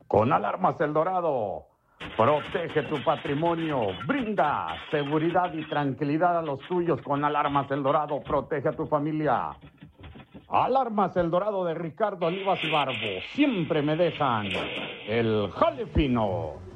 Con Alarmas El Dorado, protege tu patrimonio, brinda seguridad y tranquilidad a los tuyos. Con Alarmas El Dorado, protege a tu familia. Alarmas El Dorado de Ricardo Olivas y Barbo, siempre me dejan el jale fino.